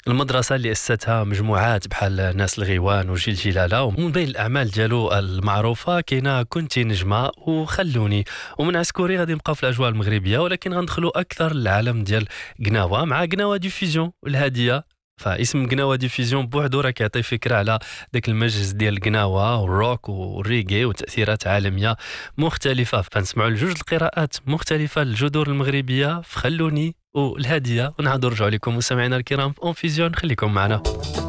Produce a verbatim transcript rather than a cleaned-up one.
المدرسة اللي أسستها مجموعات بحال ناس الغيوان وجيل جلالة، ومن بين الأعمال ديالو المعروفة كاينة كنتي نجمة وخلوني. ومن عسكري غادي نبقاو في الأجواء المغربية، ولكن غندخلوا أكثر للعالم ديال قناوة مع قناوة ديفيزيون الهادية. فاسم قناوة ديفيزيون بوحدو راه كيعطي فكرة على داك المجلس ديال القناوة والروك والريغي وتأثيرات عالمية مختلفة. فنسمعوا لجوج القراءات مختلفة للجذور المغربية في خلوني والهادية، ونعاودوا نرجعوا لكم مستمعينا الكرام في اون فيزيون. خليكم معنا.